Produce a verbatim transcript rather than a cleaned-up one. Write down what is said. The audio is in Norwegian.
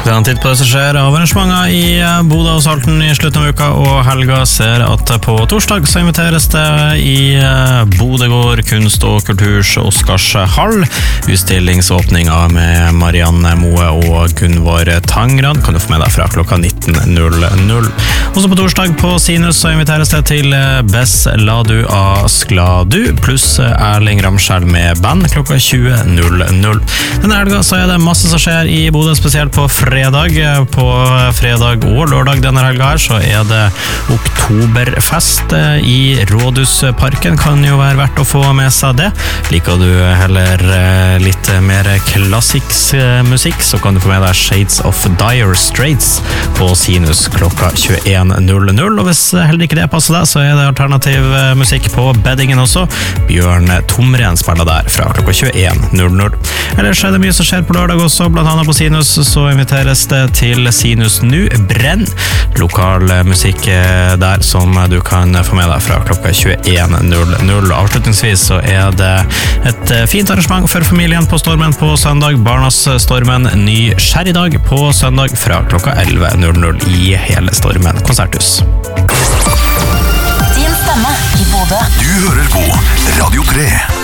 Det er en titt på det som skjer av arrangementer i Bodø og Salten i slutten av uka, og helga ser at på torsdag så inviteres det i Bodøgård kunst- og kulturs Oscarshall. Utstillingsåpninga med Marianne Moe og Gunvor Tangrad kan du få med deg fra klokka nitten null null. Også på torsdag på Sinus så inviteres det til Bess Ladu av Skladu, pluss Erling Ramskjell med band klokka tjue null null. Denne helga så er det masse som skjer i Bodø, spesielt på fredag. På fredag og lørdag denne helga her så er det oktoberfest i Rådhusparken. Kan jo være verdt å få med seg det. Liker du heller litt mer klassisk musikk, så kan du få med deg Shades of Dire Straits på Sinus klokka tjueen null null. Og hvis heller ikke det passer deg, så er det alternativ musikk på beddingen også. Bjørn Tomren spiller der fra klokka tjueen null null. Ellers er det mye som skjer på lørdag også, blant annet på Sinus så inviterer det til Sinus Nu Brenn, lokal musikk der som du kan få med deg fra klokka tjueen null null. Avslutningsvis så er det et fint arrangement for familien på Stormen på søndag. Barnas Stormen ny skjæridag på søndag fra klokka elleve null null i hele Stormen konserthus. Din stemme i Bodø. Du hører på Radio tre.